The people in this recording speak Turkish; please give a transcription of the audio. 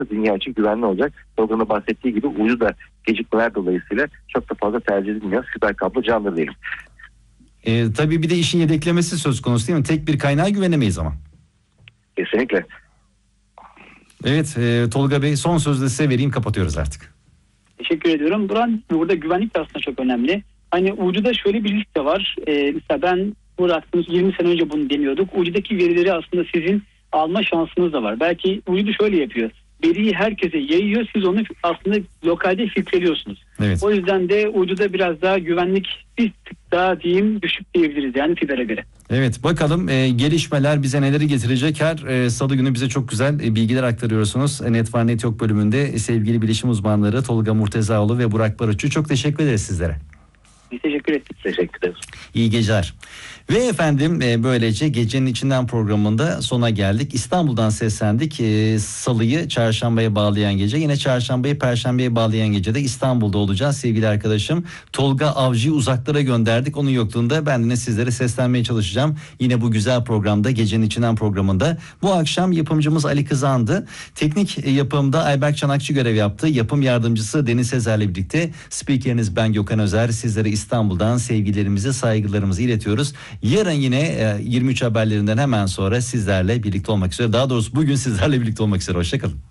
dünya için güvenli olacak. Tolga'nın bahsettiği gibi uydu da gecikmeler dolayısıyla çok da fazla tercih edilmiyor. Fiber kablo canlı diyelim. Tabii bir de işin yedeklemesi söz konusu değil mi? Tek bir kaynağa güvenemeyiz ama. Kesinlikle. Evet, Tolga Bey, son sözü de size vereyim, kapatıyoruz artık. Teşekkür ediyorum. Burada güvenlik de aslında çok önemli. Hani uyduda şöyle bir risk de var. Mesela ben bıraktığımız 20 sene önce bunu deniyorduk. Uydudaki verileri aslında sizin alma şansınız da var. Belki uydu şöyle yapıyor. Veriyi herkese yayıyor. Siz onu aslında lokalde filtreliyorsunuz. Evet. O yüzden de uyduda biraz daha güvenlik bir tık daha diyeyim düşük diyebiliriz yani fibere göre. Evet, bakalım gelişmeler bize neleri getirecek. Her salı günü bize çok güzel bilgiler aktarıyorsunuz. Net Var Net Yok bölümünde sevgili bilişim uzmanları Tolga Murtezaoğlu ve Burak Barutçu, çok teşekkür ederiz sizlere. Biz teşekkür ettik. Teşekkür ederiz. İyi geceler. Ve efendim böylece Gecenin İçinden programında sona geldik. İstanbul'dan seslendik. Salıyı çarşambaya bağlayan gece, yine çarşambayı perşembeye bağlayan gece de İstanbul'da olacağız. Sevgili arkadaşım Tolga Avcı'yı uzaklara gönderdik. Onun yokluğunda ben de sizlere seslenmeye çalışacağım. Yine bu güzel programda, Gecenin İçinden programında. Bu akşam yapımcımız Ali Kızan'dı. Teknik yapımda Ayberk Çanakçı görev yaptı. Yapım yardımcısı Deniz Sezer'le birlikte spikeriniz ben Gökhan Özer. Sizlere İstanbul'dan sevgilerimizi, saygılarımızı iletiyoruz. Yarın yine 23 haberlerinden hemen sonra sizlerle birlikte olmak üzere. Daha doğrusu bugün sizlerle birlikte olmak üzere. Hoşçakalın.